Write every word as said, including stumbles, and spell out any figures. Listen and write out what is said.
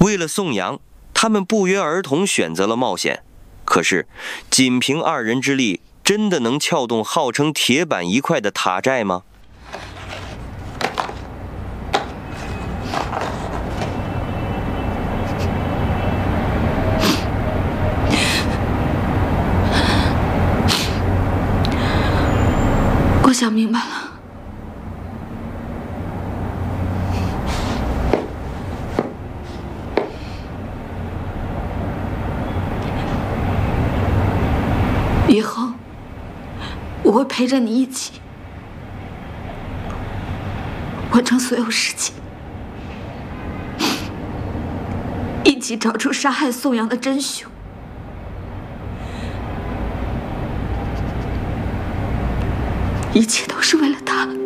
为了宋阳，他们不约而同选择了冒险。可是，仅凭二人之力，真的能撬动号称铁板一块的塔寨吗？ 我想明白了。以后我会陪着你一起完成所有事情，一起找出杀害宋阳的真凶。一切都是为了他。